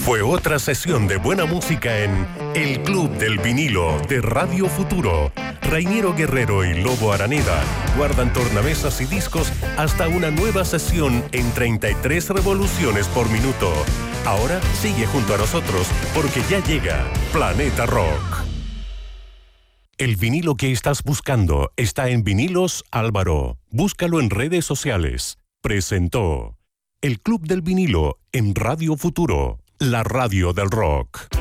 Fue otra sesión de buena música en El Club del Vinilo de Radio Futuro. Reiniero Guerrero y Lobo Araneda guardan tornamesas y discos hasta una nueva sesión en 33 revoluciones por minuto. Ahora sigue junto a nosotros porque ya llega Planeta Rock. El vinilo que estás buscando está en Vinilos Álvaro. Búscalo en redes sociales. Presentó El Club del Vinilo en Radio Futuro, la radio del rock.